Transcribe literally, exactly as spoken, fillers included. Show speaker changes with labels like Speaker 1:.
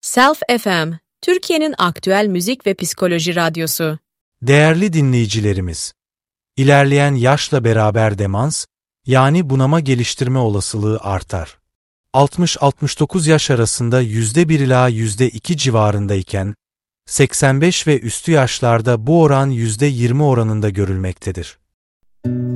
Speaker 1: Self F M, Türkiye'nin aktüel müzik ve psikoloji radyosu.
Speaker 2: Değerli dinleyicilerimiz, ilerleyen yaşla beraber demans, yani bunama geliştirme olasılığı artar. altmış altmış dokuz yaş arasında yüzde bir ila yüzde iki civarındayken, seksen beş ve üstü yaşlarda bu oran yüzde yirmi oranında görülmektedir.